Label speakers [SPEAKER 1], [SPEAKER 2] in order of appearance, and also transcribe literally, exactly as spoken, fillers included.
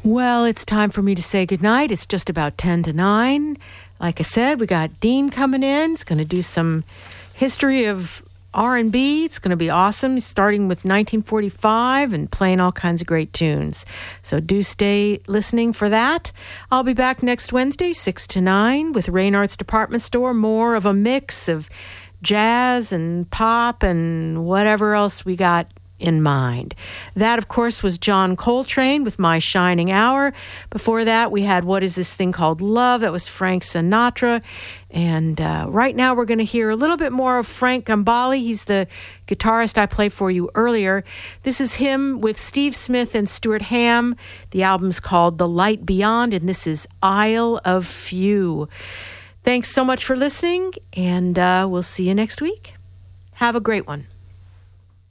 [SPEAKER 1] Well, it's time for me to say goodnight. It's just about ten to nine. Like I said, we got Dean coming in. He's going to do some history of R and B. It's going to be awesome, starting with nineteen forty-five and playing all kinds of great tunes. So do stay listening for that. I'll be back next Wednesday, six to nine, with Raynard's Department Store. More of a mix of jazz and pop and whatever else we got in mind. That, of course, was John Coltrane with My Shining Hour. Before that, we had What Is This Thing Called Love? That was Frank Sinatra. And uh, right now, we're going to hear a little bit more of Frank Gambale. He's the guitarist I played for you earlier. This is him with Steve Smith and Stuart Hamm. The album's called The Light Beyond, and this is Isle of Few. Thanks so much for listening, and uh, we'll see you next week. Have a great one.